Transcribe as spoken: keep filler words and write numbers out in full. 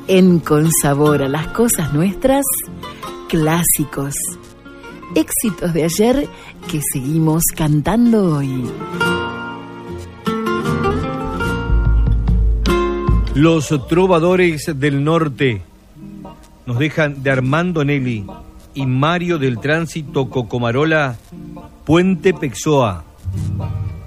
En Con Sabor a las Cosas Nuestras, clásicos, éxitos de ayer que seguimos cantando hoy. Los trovadores del norte nos dejan de Armando Nelly y Mario del Tránsito Cocomarola, Puente Pexoa.